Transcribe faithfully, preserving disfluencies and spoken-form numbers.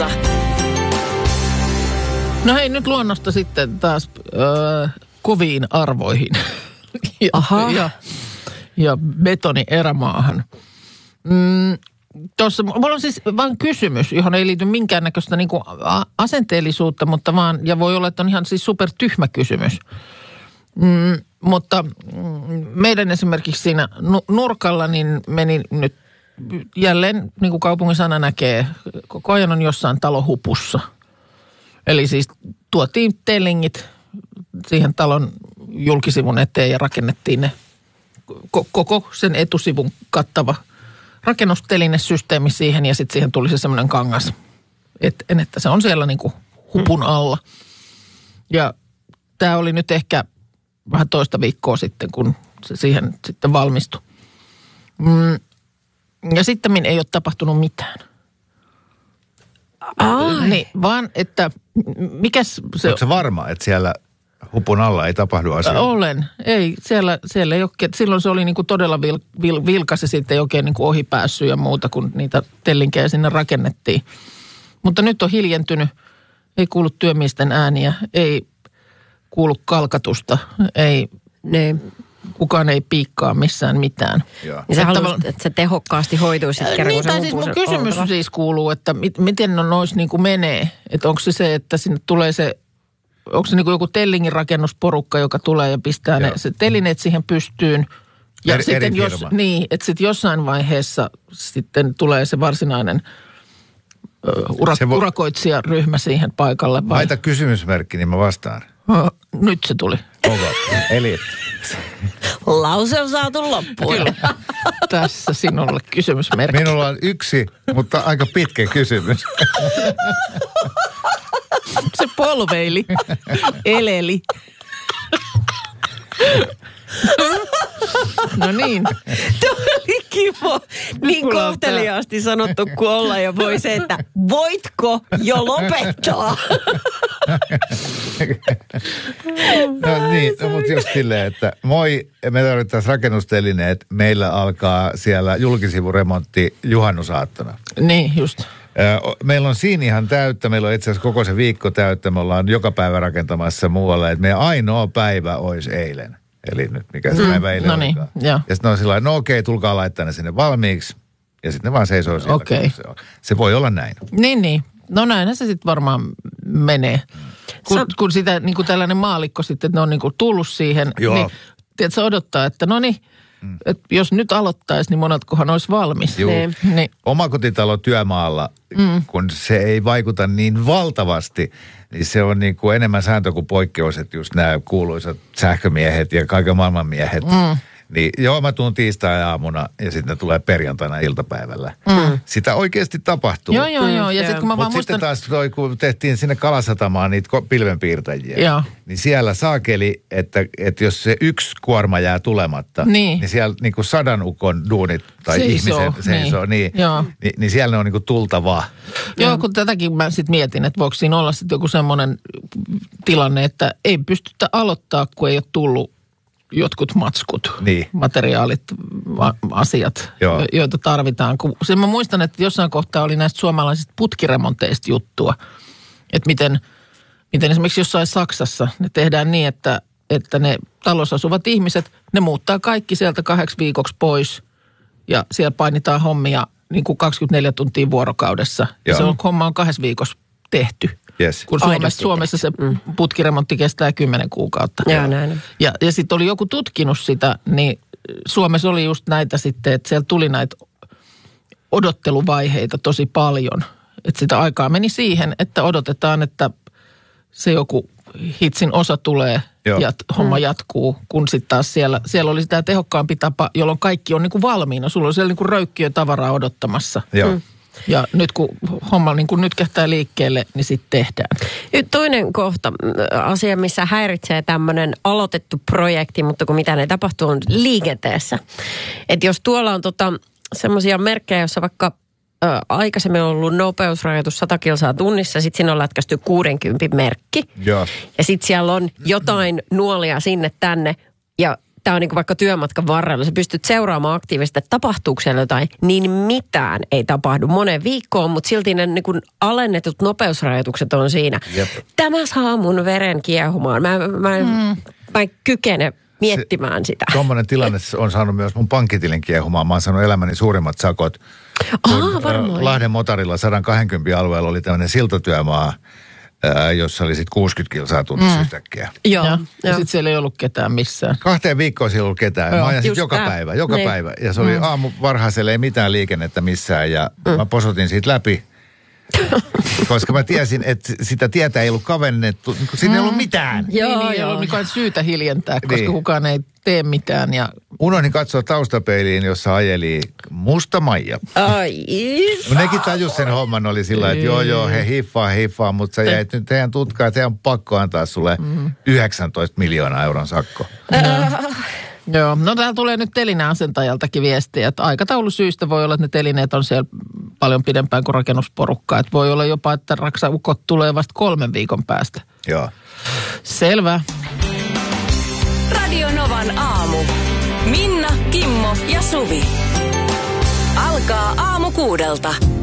Radiossa. No hei, nyt luonnosta sitten taas öö, koviin arvoihin. ja, Aha. Ja, ja betoni erämaahan. Mm, Tuossa, mulla on siis vaan kysymys, johon ei liity minkäännäköistä niinku asenteellisuutta, mutta vaan, ja voi olla, että on ihan siis super tyhmä kysymys. Mm, mutta meidän esimerkiksi siinä nurkalla niin meni nyt jälleen, niin kuin kaupungin sana näkee, koko ajan on jossain talohupussa. Eli siis tuotiin tellingit siihen talon julkisivun eteen ja rakennettiin ne koko sen etusivun kattava rakennustelinesysteemi siihen ja sitten siihen tuli se semmoinen kangas, että, että se on siellä niin kuin hupun alla. Ja tämä oli nyt ehkä vähän toista viikkoa sitten, kun se siihen sitten valmistui. Mm. Ja sitten ei ole tapahtunut mitään. Ai. Niin, vaan että mikäs se... Onko se varma, että siellä hupun alla ei tapahdu asioita? Olen. Ei, siellä, siellä ei ole, silloin se oli niin kuin todella vil, vil, vilkas ja sitten ei oikein niin kuin ohi päässyt ja muuta, kun niitä tellinkejä sinne rakennettiin. Mutta nyt on hiljentynyt, ei kuulu työmiesten ääniä, ei kuulu kalkatusta, ei, Ne. kukaan ei piikkaa missään mitään. Joo. Ja sä Että haluaisit, että se tehokkaasti hoituisi kerran, Niin, kun se tai siis hupuu mun se kysymys oltava. siis kuuluu, että mit, miten on nois niin kuin menee? Että onko se se, että sinne tulee se, onko se niin kuin joku tellingin rakennusporukka, joka tulee ja pistää ne, se telineet siihen pystyyn. Ja Eri- sitten eri jos, firma. niin, että sitten jossain vaiheessa sitten tulee se varsinainen ö, ura, Se vo- urakoitsijaryhmä siihen paikalle. Vai? Laita kysymysmerkki, niin mä vastaan. Oh, nyt se tuli. Ok. Eli Lause on saatu loppuun. Kyllä. Tässä sinulle kysymysmerkki. minulla on yksi, mutta aika pitkä kysymys. Se polveili, eleli. No niin. Tuo oli kiva. Niin Mulla on kohteliaasti sanottu kuin olla ja voi se, että voitko jo lopettaa? No niin, no, mutta just silleen, että moi, me tarvittaisiin rakennustelineet. Meillä alkaa siellä julkisivuremontti juhannusaattona. Niin, just. Ö, Meillä on siinä ihan täyttä, meillä on itse asiassa koko se viikko täyttä, me ollaan joka päivä rakentamassa muualle, että meidän ainoa päivä olisi eilen. Eli nyt mikä se päivä eilen no niin, olikaan. joo. Ja sitten on sillä lailla, no okei, tulkaa laittaa ne sinne valmiiksi. Ja sitten ne vaan seisoo siellä. Okei. kun Se, on. Se voi olla näin. Niin, niin. No näinhän se sitten varmaan menee. Kun, Sä- kun sitä niin kuin tällainen maalikko sitten, että ne on niin kuin tullut siihen, Joo. niin tiedätkö, se odottaa, että no niin, mm. että jos nyt aloittaisi, niin monetkohan olisi valmis. Juu. Niin. Niin. Omakotitalo työmaalla, mm. kun se ei vaikuta niin valtavasti, niin se on niin kuin enemmän sääntö kuin poikkeus, että just nämä kuuluisat sähkömiehet ja kaiken maailman miehet. Mm. Niin joo, mä tuun tiistai-aamuna ja sitten ne tulee perjantaina iltapäivällä. Mm. Sitä oikeasti tapahtuu. Joo, joo, joo. Ja joo. sitten kun mä Mutta vaan sitten muistan... taas toi, kun tehtiin sinne Kalasatamaan niitä ko- pilvenpiirtäjiä, Joo. niin siellä saakeli, että, että jos se yksi kuorma jää tulematta, Niin. niin siellä niin kuin sadan ukon duunit tai Seisoo, ihmisen seisoo, niin, niin. Joo. niin, niin siellä ne on niin kuin tultavaa. Joo, kun tätäkin mä sitten mietin, että voiko siinä olla sitten joku semmoinen tilanne, että ei pystytä aloittaa, kun ei ole tullut jotkut matskut, Niin. materiaalit, va- asiat, Joo. jo- joita tarvitaan. Kun, sen mä muistan, että jossain kohtaa oli näistä suomalaisista putkiremonteista juttua, että miten, miten esimerkiksi jossain Saksassa ne tehdään niin, että, että ne talossa asuvat ihmiset, ne muuttaa kaikki sieltä kahdeksi viikoksi pois ja siellä painitaan hommia niin kuin kaksikymmentäneljä tuntia vuorokaudessa. Ja Joo. se on, homma on kahdessa viikossa tehty. Yes. Kun Aidosti Suomessa, Suomessa se putkiremontti kestää kymmenen kuukautta. Joo, näin on. Ja, ja sitten oli joku tutkinut sitä, niin Suomessa oli just näitä sitten, että siellä tuli näitä odotteluvaiheita tosi paljon. Että sitä aikaa meni siihen, että odotetaan, että se joku hitsin osa tulee Joo. ja t- homma jatkuu, kun sitten taas siellä, siellä oli sitä tehokkaampi tapa, jolloin kaikki on niin kuin valmiina. Sulla on siellä niin kuin röykkiö tavaraa odottamassa. Joo. Mm. Ja nyt kun homma niin kuin nyt kähtää liikkeelle, niin sitten tehdään. Nyt toinen kohta, asia, missä häiritsee tämmöinen aloitettu projekti, mutta kun mitä ne tapahtuu on liikenteessä. Että jos tuolla on tota, semmoisia merkkejä, jossa vaikka ö, aikaisemmin on ollut nopeusrajoitus sata kilsaa tunnissa, sitten siinä on lätkästy kuudenkymmenen merkki. Joo. Ja sitten siellä on jotain nuolia sinne tänne ja tämä on niin kuin vaikka työmatkan varrella, sä pystyt seuraamaan aktiivisesti, että tapahtuuko siellä jotain, niin mitään ei tapahdu moneen viikkoon, mutta silti ne niin kuin alennetut nopeusrajoitukset on siinä. Jep. Tämä saa mun veren kiehumaan. Mä, mä, en, mm. mä en kykene miettimään sitä. Tuommoinen tilanne on saanut myös mun pankkitilin kiehumaan. Mä oon saanut elämäni suurimmat sakot. Aa, varmaan. Lahden motorilla sata kaksikymmentä alueella oli tämmöinen siltatyömaa, jossa oli sitten kuusikymmentä kilsaa tunnissa mm. yhtäkkiä. Joo. Ja, ja. ja sitten siellä ei ollut ketään missään. Kahteen viikkoon siellä ei ollut ketään. Joo. Mä ajan sitten joka tää. päivä, joka niin. päivä. Ja se oli mm. aamu varhaisella, ei mitään liikennettä missään. Ja mm. mä posotin siitä läpi, koska mä tiesin, että sitä tietä ei ollut kavennettu. Siinä mm. ei ollut mitään. Joo, niin, niin, ei joo. ollut mikään syytä hiljentää, koska niin. kukaan ei tee mitään. Ja... Unohdin katsoa taustapeiliin, jossa ajeli musta Maija. Ai. No nekin tajus sen homman, oli sillä että joo joo, he hiffaa, hiffaa, mutta sä jäit nyt teidän tutkaan, että teidän on pakko antaa sulle mm. yhdeksäntoista miljoonaa euron sakko. Uh. Joo, no täällä tulee nyt telineasentajaltakin viestiä, että aikataulusyistä voi olla, että ne telineet on siellä paljon pidempään kuin rakennusporukkaa. Että voi olla jopa, että raksaukot tulee vasta kolmen viikon päästä. Joo. Selvä. Radio Novan aamu. Minna, Kimmo ja Suvi. Alkaa aamu kuudelta.